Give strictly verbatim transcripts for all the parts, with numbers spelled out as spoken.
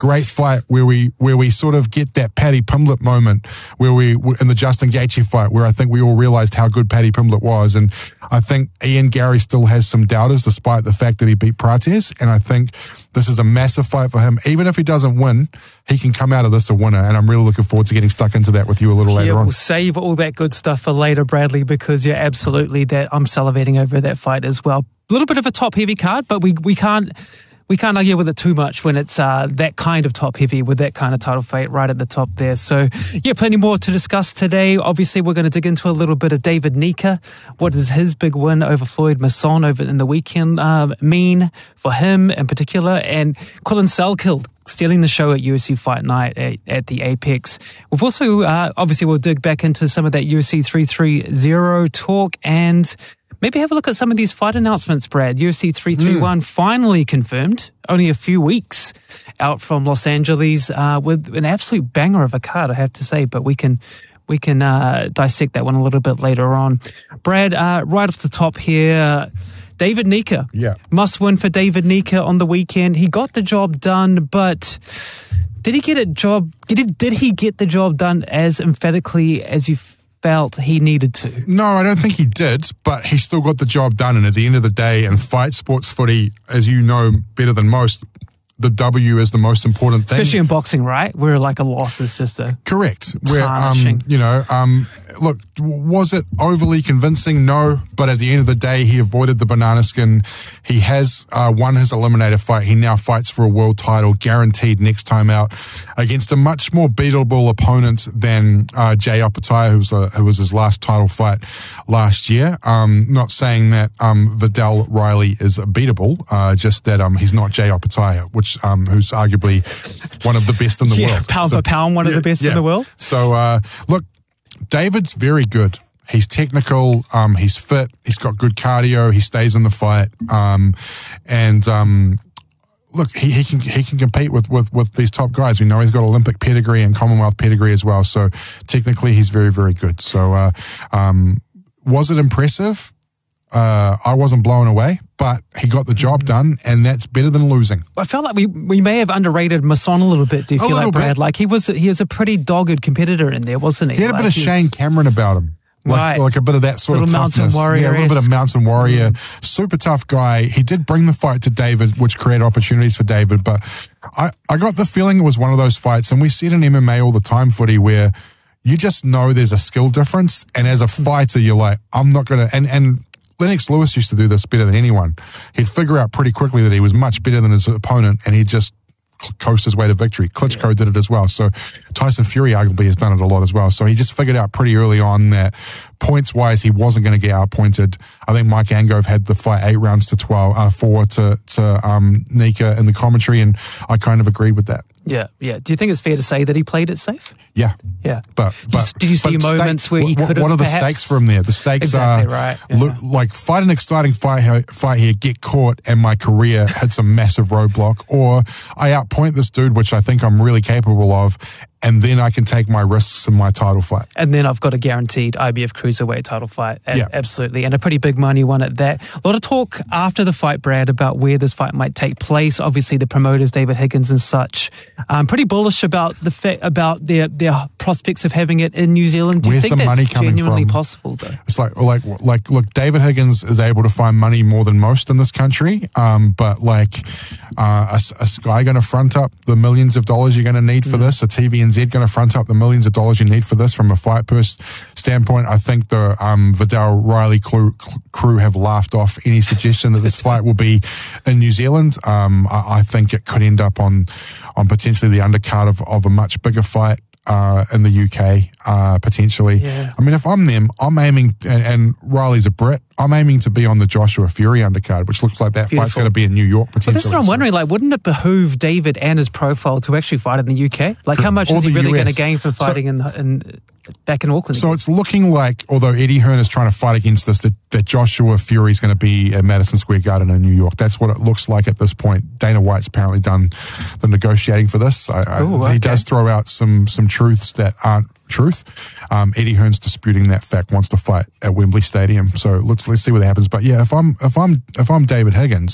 great fight where we where we sort of get that Paddy Pimblett moment where we in the Justin Gaethje fight where I think we all realized how good Paddy Pimblett was, and I think Ian Gary still has some doubters despite the fact that he beat Prates, and I think this is a massive fight for him. Even if he doesn't win, he can come out of this a winner, and I'm really looking forward to getting stuck into that with you a little yeah, later on. We'll save all that good stuff for later, Bradley, because you're absolutely that. I'm salivating over that fight as well. A little bit of a top heavy card, but we we can't. We can't argue with it too much when it's uh, that kind of top heavy with that kind of title fight right at the top there. So, yeah, plenty more to discuss today. Obviously, we're going to dig into a little bit of David Nika. What does his big win over Floyd Masson over in the weekend uh, mean for him in particular? And Colin Selkill stealing the show at U F C Fight Night at, at the Apex. We've also, uh, obviously, we'll dig back into some of that U F C three thirty talk and maybe have a look at some of these fight announcements, Brad. U F C three thirty-one mm. finally confirmed, only a few weeks out from Los Angeles, uh, with an absolute banger of a card, I have to say, but we can we can uh, dissect that one a little bit later on. Brad, uh, right off the top here, David Nika. Yeah. Must win for David Nika on the weekend. He got the job done, but did he get a job? Did he, did he get the job done as emphatically as you felt he needed to? No, I don't think he did, but he still got the job done. And at the end of the day, in fight sports footy, as you know better than most, the W is the most important thing. Especially in boxing, right? Where like a loss is just a correct. Where tarnishing. um, you know, um, look, was it overly convincing? No, but at the end of the day, he avoided the banana skin. He has uh, won his eliminator fight. He now fights for a world title, guaranteed next time out, against a much more beatable opponent than uh, Jay Opetaia, who was a, who was his last title fight last year. Um, not saying that um, Vidal Riley is beatable, uh, just that um, he's not Jay Opetaia, which Um, who's arguably one of the best in the yeah, world. Pound so, for pound, one yeah, of the best yeah. in the world. So, uh, look, David's very good. He's technical. Um, he's fit. He's got good cardio. He stays in the fight. Um, and um, look, he, he can he can compete with, with, with these top guys. We know he's got Olympic pedigree and Commonwealth pedigree as well. So technically, he's very, very good. So uh, um, was it impressive? Uh, I wasn't blown away, but he got the job done, and that's better than losing. I felt like we, we may have underrated Masson a little bit. Do you A feel like, Brad? bit. Like he was he was a pretty dogged competitor in there, wasn't he? He had a like bit of he Shane was, Cameron about him. Like, Right. like a bit of that sort Little of mountain toughness. warrior-esque. Yeah, a little bit of mountain warrior. Mm. Super tough guy. He did bring the fight to David, which created opportunities for David, but I, I got the feeling it was one of those fights, and we see it in M M A all the time, footy, where you just know there's a skill difference, and as a fighter, you're like, I'm not going to... and and Lennox Lewis used to do this better than anyone. He'd figure out pretty quickly that he was much better than his opponent, and he'd just coast his way to victory. Klitschko yeah. did it as well. So Tyson Fury arguably has done it a lot as well. So he just figured out pretty early on that points-wise, he wasn't going to get outpointed. I think Mike Angove had the fight eight rounds to twelve, uh, four to, to um, Nika in the commentary, and I kind of agreed with that. Yeah, yeah. Do you think it's fair to say that he played it safe? Yeah. Yeah. But, but did you see but moments stake, where he what, could have What are the perhaps, stakes from there? The stakes exactly are right. Yeah. look, like fight an exciting fight here, fight here, get caught, and my career hits a massive roadblock, or I outpoint this dude, which I think I'm really capable of, and then I can take my risks in my title fight. And then I've got a guaranteed I B F Cruiserweight title fight. A- yeah. Absolutely. And a pretty big money one at that. A lot of talk after the fight, Brad, about where this fight might take place. Obviously, the promoters, David Higgins and such, um, pretty bullish about the fa- about their, their prospects of having it in New Zealand. Do Where's you think the that's money coming genuinely from? possible, though? It's like, like, like, look, David Higgins is able to find money more than most in this country. Um, but like, uh, a, a Sky going to front up the millions of dollars you're going to need for mm. this? A T V N Z going to front up the millions of dollars you need for this from a fight purse standpoint? I think the um, Vidal Riley crew, crew have laughed off any suggestion that this fight will be in New Zealand. Um, I, I think it could end up on, on potentially the undercard of, of a much bigger fight. Uh, in the U K, uh, potentially. Yeah. I mean, if I'm them, I'm aiming, and, and Riley's a Brit, I'm aiming to be on the Joshua Fury undercard, which looks like that Beautiful. fight's going to be in New York potentially. But that's what I'm wondering, like, wouldn't it behoove David and his profile to actually fight in the U K? Like, how much or is he the really U S. going to gain from fighting so, in, in back in Auckland? So again? it's looking like, although Eddie Hearn is trying to fight against this, that, that Joshua Fury's going to be at Madison Square Garden in New York. That's what it looks like at this point. Dana White's apparently done the negotiating for this. I, I, Ooh, he okay. does throw out some some truths that aren't truth. Um, Eddie Hearn's disputing that fact, wants to fight at Wembley Stadium. So let's let's see what happens. But yeah, if I'm if I'm if I'm David Higgins,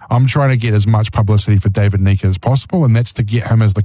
I'm trying to get as much publicity for David Nika as possible, and that's to get him as the